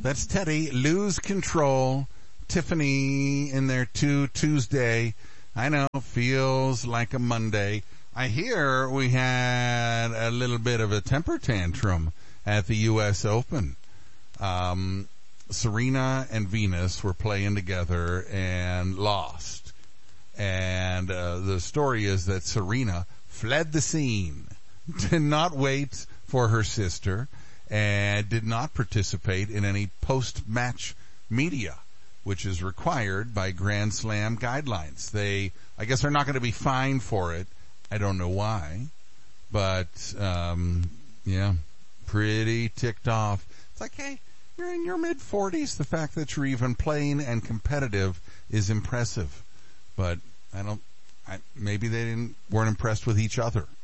That's Teddy. Lose Control. Tiffany in there too. Tuesday. I know, feels like a Monday. I hear we had a little bit of a temper tantrum at the U.S. Open. Serena and Venus were playing together and lost. And the story is that Serena fled the scene, did not wait for her sister, and did not participate in any post-match media, which is required by Grand Slam guidelines. They, I guess, are not going to be fined for it. I don't know why, but yeah, pretty ticked off. It's like, hey, you're in your mid-40s. The fact that you're even playing and competitive is impressive, but maybe they weren't impressed with each other.